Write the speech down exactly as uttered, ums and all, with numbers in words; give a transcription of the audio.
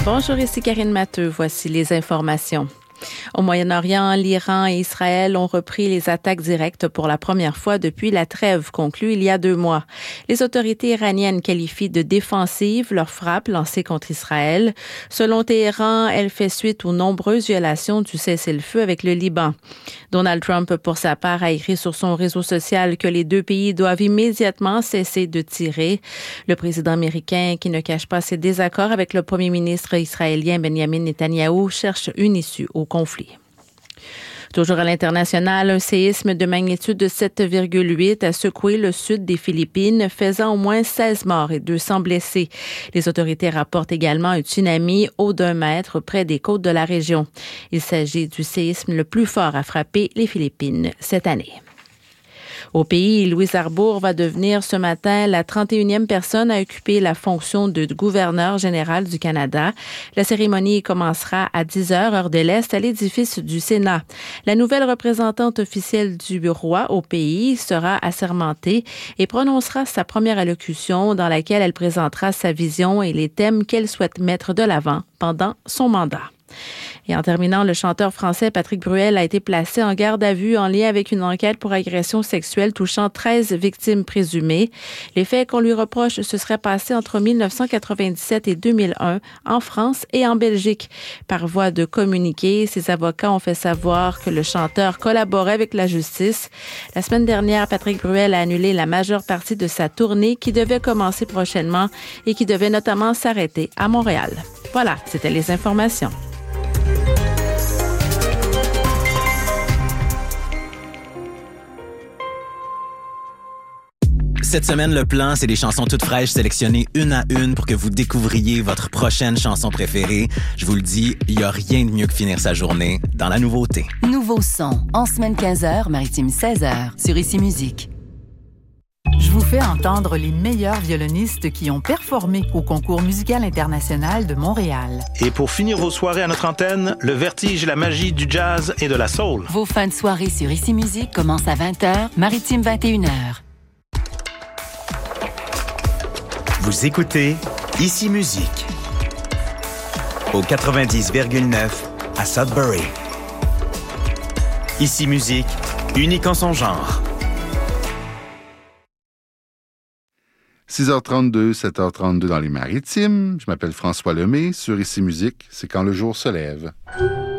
Bonjour, ici Karine Matteux. Voici les informations. Au Moyen-Orient, l'Iran et Israël ont repris les attaques directes pour la première fois depuis la trêve conclue il y a deux mois. Les autorités iraniennes qualifient de défensive leurs frappes lancées contre Israël. Selon Téhéran, elle fait suite aux nombreuses violations du cessez-le-feu avec le Liban. Donald Trump, pour sa part, a écrit sur son réseau social que les deux pays doivent immédiatement cesser de tirer. Le président américain, qui ne cache pas ses désaccords avec le premier ministre israélien Benjamin Netanyahou, cherche une issue au conflit. Toujours à l'international, un séisme de magnitude de sept virgule huit a secoué le sud des Philippines, faisant au moins seize morts et deux cents blessés. Les autorités rapportent également un tsunami haut d'un mètre près des côtes de la région. Il s'agit du séisme le plus fort à frapper les Philippines cette année. Au pays, Louise Arbour va devenir ce matin la trente et unième personne à occuper la fonction de gouverneur général du Canada. La cérémonie commencera à dix heures, heure de l'Est, à l'édifice du Sénat. La nouvelle représentante officielle du roi au pays sera assermentée et prononcera sa première allocution dans laquelle elle présentera sa vision et les thèmes qu'elle souhaite mettre de l'avant pendant son mandat. Et en terminant, le chanteur français Patrick Bruel a été placé en garde à vue en lien avec une enquête pour agression sexuelle touchant treize victimes présumées. Les faits qu'on lui reproche se seraient passés entre dix-neuf cent quatre-vingt-dix-sept et deux mille un en France et en Belgique. Par voie de communiqué, ses avocats ont fait savoir que le chanteur collaborait avec la justice. La semaine dernière, Patrick Bruel a annulé la majeure partie de sa tournée qui devait commencer prochainement et qui devait notamment s'arrêter à Montréal. Voilà, c'était les informations. Cette semaine, le plan, c'est des chansons toutes fraîches sélectionnées une à une pour que vous découvriez votre prochaine chanson préférée. Je vous le dis, il n'y a rien de mieux que finir sa journée dans la nouveauté. Nouveau son, en semaine quinze heures, maritime seize heures, sur Ici Musique. Je vous fais entendre les meilleurs violonistes qui ont performé au Concours musical international de Montréal. Et pour finir vos soirées à notre antenne, le vertige et la magie du jazz et de la soul. Vos fins de soirée sur Ici Musique commencent à vingt heures, maritime vingt et une heures. Vous écoutez Ici Musique au quatre-vingt-dix virgule neuf à Sudbury. Ici Musique, unique en son genre. six heures trente-deux, sept heures trente-deux dans les Maritimes. Je m'appelle François Lemay. Sur Ici Musique, c'est quand le jour se lève.